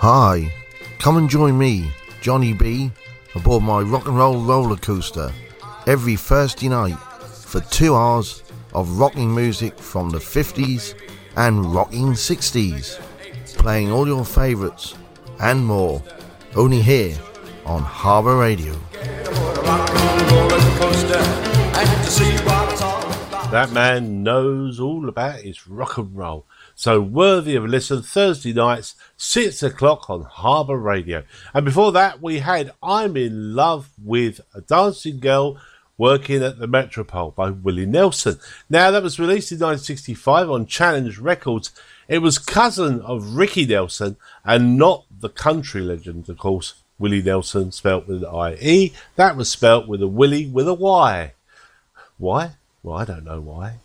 Hi, come and join me, Johnny B, aboard my rock and roll roller coaster every Thursday night for 2 hours of rocking music from the 50s and rocking 60s, playing all your favourites and more, only here on Harbour Radio. That man knows all about his rock and roll. So worthy of a listen, Thursday nights, 6 o'clock on Harbour Radio. And before that, we had I'm in Love with a Dancing Girl Working at the Metropole by Willie Nelson. Now, that was released in 1965 on Challenge Records. It was cousin of Ricky Nelson and not the country legend, of course, Willie Nelson, spelt with an I-E. That was spelt with a Willie with a Y. Why? Well, I don't know why.